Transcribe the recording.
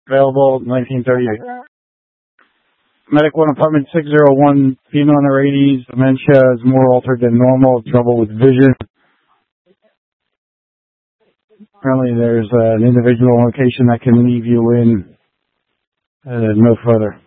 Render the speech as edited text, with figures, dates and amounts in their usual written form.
Available 1938. Medic 1, apartment 601, female in her 80s, dementia is more altered than normal, trouble with vision. Apparently there's an individual location that can leave you in no further.